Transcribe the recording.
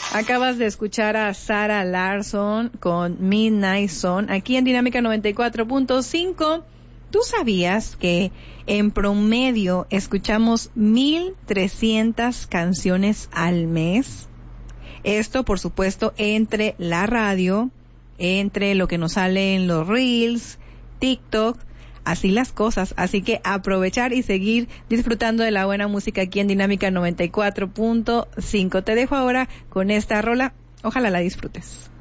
Acabas de escuchar a Sarah Larsson con Midnight Sun aquí en Dinámica 94.5. ¿Tú sabías que en promedio escuchamos 1,300 canciones al mes? Esto, por supuesto, entre la radio, entre lo que nos sale en los Reels, TikTok, así las cosas. Así que aprovechar y seguir disfrutando de la buena música aquí en Dinámica 94.5. Te dejo ahora con esta rola. Ojalá la disfrutes.